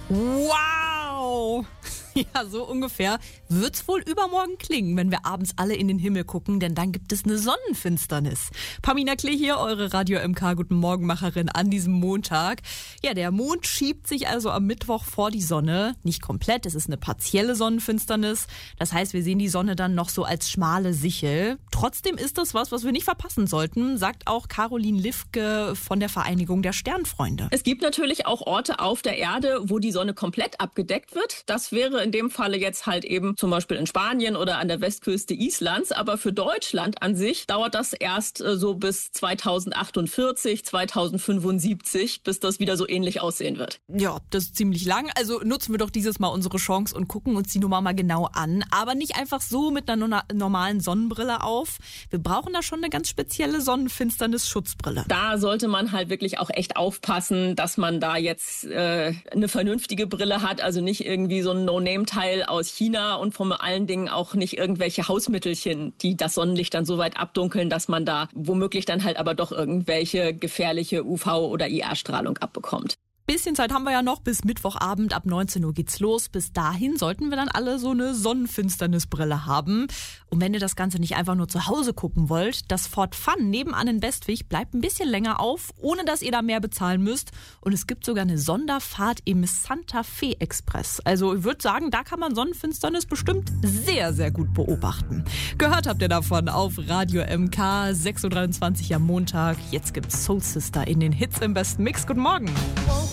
Wow! Ja, so ungefähr wird's wohl übermorgen klingen, wenn wir abends alle in den Himmel gucken, denn dann gibt es eine Sonnenfinsternis. Pamina Klee hier, eure Radio MK Guten Morgenmacherin an diesem Montag. Ja, der Mond schiebt sich also am Mittwoch vor die Sonne. Nicht komplett, es ist eine partielle Sonnenfinsternis. Das heißt, wir sehen die Sonne dann noch so als schmale Sichel. Trotzdem ist das was wir nicht verpassen sollten, sagt auch Caroline Lifke von der Vereinigung der Sternfreunde. Es gibt natürlich auch Orte auf der Erde, wo die Sonne komplett abgedeckt wird. Das wäre in dem Falle jetzt halt eben zum Beispiel in Spanien oder an der Westküste Islands. Aber für Deutschland an sich dauert das erst so bis 2048, 2075, bis das wieder so ähnlich aussehen wird. Ja, das ist ziemlich lang. Also nutzen wir doch dieses Mal unsere Chance und gucken uns die Nummer mal genau an. Aber nicht einfach so mit einer normalen Sonnenbrille auf. Wir brauchen da schon eine ganz spezielle Sonnenfinsternis-Schutzbrille. Da sollte man halt wirklich auch echt aufpassen, dass man da jetzt eine vernünftige Brille hat. Also nicht irgendwie so ein No-Name-Teil aus China und vor allen Dingen auch nicht irgendwelche Hausmittelchen, die das Sonnenlicht dann so weit abdunkeln, dass man da womöglich dann halt aber doch irgendwelche gefährliche UV- oder IR-Strahlung abbekommt. Bisschen Zeit haben wir ja noch, bis Mittwochabend ab 19 Uhr geht's los. Bis dahin sollten wir dann alle so eine Sonnenfinsternisbrille haben. Und wenn ihr das Ganze nicht einfach nur zu Hause gucken wollt, das Fort Fun nebenan in Bestwig bleibt ein bisschen länger auf, ohne dass ihr da mehr bezahlen müsst. Und es gibt sogar eine Sonderfahrt im Santa Fe Express. Also ich würde sagen, da kann man Sonnenfinsternis bestimmt sehr, sehr gut beobachten. Gehört habt ihr davon auf Radio MK 6.23 Uhr am Montag. Jetzt gibt's Soul Sister in den Hits im besten Mix. Guten Morgen.